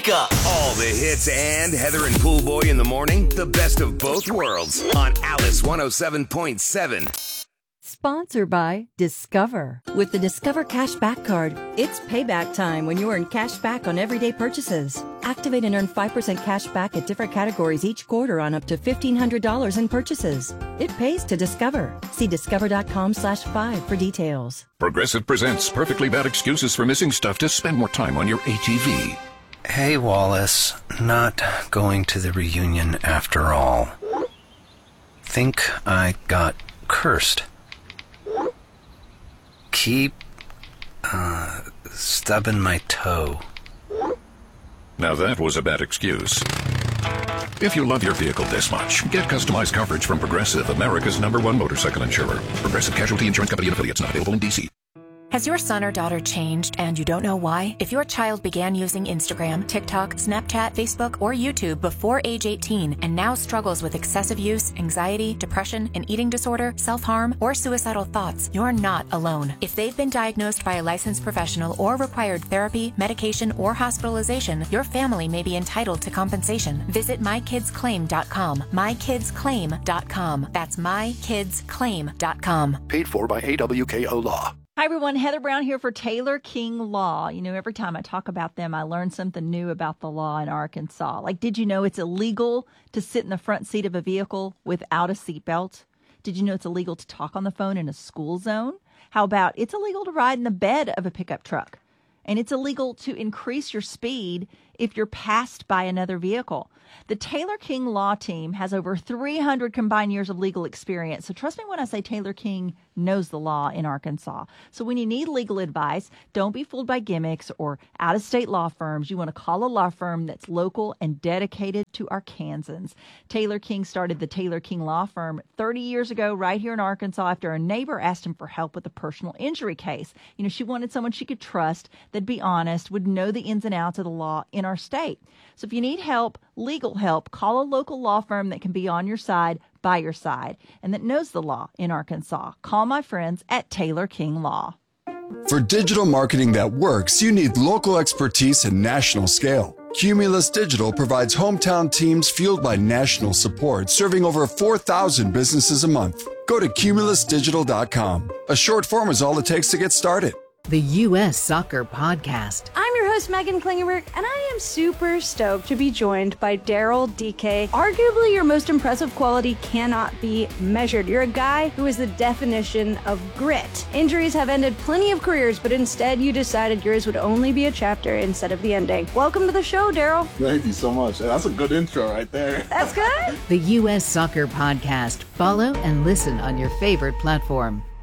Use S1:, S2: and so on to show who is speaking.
S1: Wake up.
S2: All the hits and Heather and Pool Boy in the morning. The best of both worlds on Alice 107.7.
S3: Sponsored by Discover. With the Discover Cashback Card, it's payback time when you earn cash back on everyday purchases. Activate and earn 5% cash back at different categories each quarter on up to $1,500 in purchases. It pays to Discover. See discover.com/5 for details.
S4: Progressive presents Perfectly Bad Excuses for Missing Stuff to Spend More Time on Your ATV.
S5: Hey, Wallace. Not going to the reunion after all. Think I got cursed. Keep stubbing my toe.
S4: Now that was a bad excuse. If you love your vehicle this much, get customized coverage from Progressive, America's #1 motorcycle insurer. Progressive Casualty Insurance Company and affiliates, not available in D.C.
S6: Has your son or daughter changed and you don't know why? If your child began using Instagram, TikTok, Snapchat, Facebook, or YouTube before age 18 and now struggles with excessive use, anxiety, depression, an eating disorder, self-harm, or suicidal thoughts, you're not alone. If they've been diagnosed by a licensed professional or required therapy, medication, or hospitalization, your family may be entitled to compensation. Visit mykidsclaim.com. mykidsclaim.com. That's mykidsclaim.com.
S7: Paid for by AWKO Law.
S8: Hi, everyone. Heather Brown here for Taylor King Law. You know, every time I talk about them, I learn something new about the law in Arkansas. Like, did you know it's illegal to sit in the front seat of a vehicle without a seatbelt? Did you know it's illegal to talk on the phone in a school zone? How about it's illegal to ride in the bed of a pickup truck? And it's illegal to increase your speed if you're passed by another vehicle. The Taylor King Law Team has over 300 combined years of legal experience. So trust me when I say Taylor King knows the law in Arkansas. So when you need legal advice, don't be fooled by gimmicks or out-of-state law firms. You want to call a law firm that's local and dedicated to Arkansans. Taylor King started the Taylor King Law Firm 30 years ago right here in Arkansas after a neighbor asked him for help with a personal injury case. You know, she wanted someone she could trust, that'd be honest, would know the ins and outs of the law in our state. So if you need help, legal help, call a local law firm that can be on your side, by your side, and that knows the law in Arkansas. Call my friends at Taylor King Law.
S9: For digital marketing that works, you need local expertise and national scale. Cumulus Digital provides hometown teams fueled by national support, serving over 4,000 businesses a month. Go to cumulusdigital.com. A short form is all it takes to get started.
S10: The U.S. Soccer Podcast.
S11: I'm your host, Megan Klingenberg, and I am super stoked to be joined by Daryl Dike. Arguably, your most impressive quality cannot be measured. You're a guy who is the definition of grit. Injuries have ended plenty of careers, but instead you decided yours would only be a chapter instead of the ending. Welcome to the show, Daryl.
S12: Thank you so much. That's a good intro right there.
S11: That's good.
S10: The U.S. Soccer Podcast. Follow and listen on your favorite platform.